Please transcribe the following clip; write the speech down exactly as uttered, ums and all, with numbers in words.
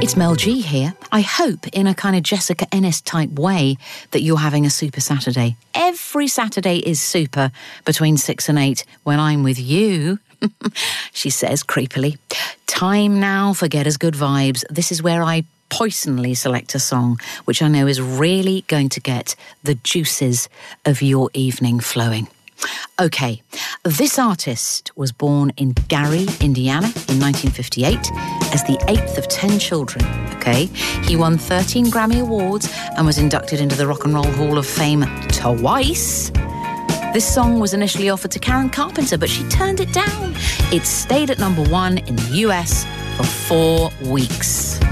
It's Mel G here. I hope, in a kind of Jessica Ennis type way, that you're having a super Saturday. Every Saturday is super between six and eight when I'm with you, she says creepily. Time now for Get Us Good Vibes. This is where I poisonally select a song which I know is really going to get the juices of your evening flowing. Okay, this artist was born in Gary, Indiana in nineteen fifty-eight as the eighth of ten children, okay? He won thirteen Grammy Awards and was inducted into the Rock and Roll Hall of Fame twice. This song was initially offered to Karen Carpenter, but she turned it down. It stayed at number one in the U S for four weeks.